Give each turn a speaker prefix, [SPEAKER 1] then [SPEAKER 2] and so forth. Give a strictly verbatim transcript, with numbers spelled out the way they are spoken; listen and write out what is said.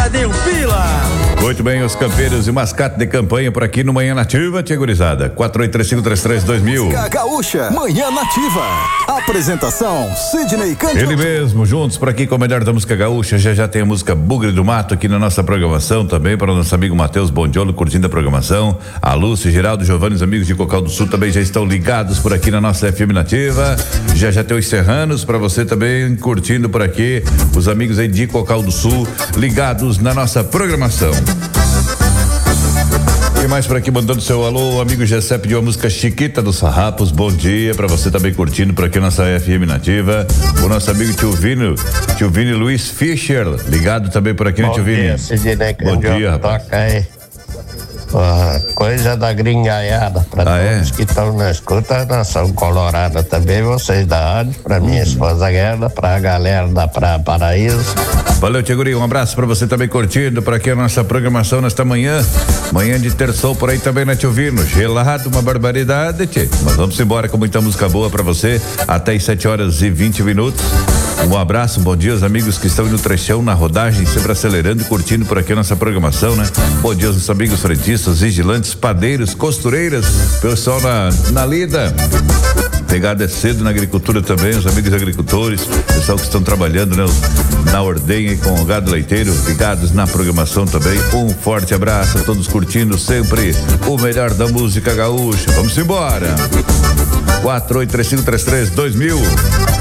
[SPEAKER 1] cadê o Pila?
[SPEAKER 2] Muito bem, os campeiros e mascate de campanha por aqui no Manhã Nativa, tia gurizada. quatro oito três cinco três três dois mil.
[SPEAKER 3] Gaúcha, Manhã Nativa. Apresentação, Sidney Canto.
[SPEAKER 2] Ele mesmo, juntos por aqui com o melhor da música gaúcha. Já já tem a música Bugre do Mato aqui na nossa programação também, para o nosso amigo Matheus Bondiolo curtindo a programação. A Lúcia, Geraldo, Giovanni, os amigos de Cocal do Sul também já estão ligados por aqui na nossa F M Nativa. Já já tem os serranos para você também curtindo por aqui. Os amigos aí de Cocal do Sul ligados na nossa programação. E mais por aqui mandando seu alô, o amigo Gessé pediu a música Chiquita dos Farrapos. Bom dia pra você também curtindo por aqui nossa F M Nativa. O nosso amigo tio Vini, tio Vini Luiz Fischer, ligado também por aqui, né, tio Vini? Bom dia, rapaz.
[SPEAKER 4] Toca aí. Uh, coisa da gringaiada pra
[SPEAKER 2] ah,
[SPEAKER 4] todos
[SPEAKER 2] é?
[SPEAKER 4] que estão na escuta, nação colorada também, vocês da rádio, pra minha esposa Guerra, pra galera da Praia Paraíso.
[SPEAKER 2] Valeu, tia Guri, um abraço pra você também curtindo por aqui a nossa programação nesta manhã, manhã de terçol por aí também, né, tio Vino? Gelado, uma barbaridade, tchê. Mas vamos embora com muita música boa pra você, até às sete horas e vinte minutos. Um abraço, um bom dia aos amigos que estão no trechão, na rodagem, sempre acelerando e curtindo por aqui a nossa programação, né? Bom dia aos nossos amigos frentistas, vigilantes, padeiros, costureiras, pessoal na, na lida. Pegada é cedo na agricultura também, os amigos agricultores, pessoal que estão trabalhando, né? Na ordenha e com o gado leiteiro, ligados na programação também. Um forte abraço a todos curtindo sempre o melhor da música gaúcha. Vamos embora. quatro oito três cinco três três dois mil.